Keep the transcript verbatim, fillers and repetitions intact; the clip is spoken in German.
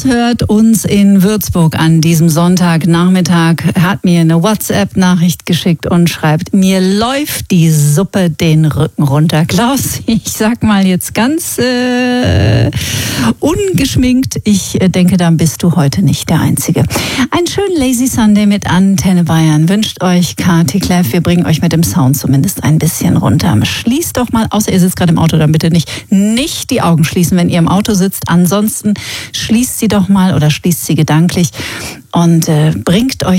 Klaus hört uns in Würzburg an diesem Sonntagnachmittag, hat mir eine WhatsApp-Nachricht geschickt und schreibt, mir läuft die Suppe den Rücken runter. Klaus, ich sag mal jetzt ganz äh, ungeschminkt, ich denke, dann bist du heute nicht der Einzige. Einen schönen Lazy Sunday mit Antenne Bayern wünscht euch Kati Kleff. Wir bringen euch mit dem Sound zumindest ein bisschen runter. Schließt doch mal, außer ihr sitzt gerade im Auto, dann bitte nicht, nicht die Augen schließen, wenn ihr im Auto sitzt. Ansonsten schließt sie doch mal oder schließt sie gedanklich und äh, bringt euch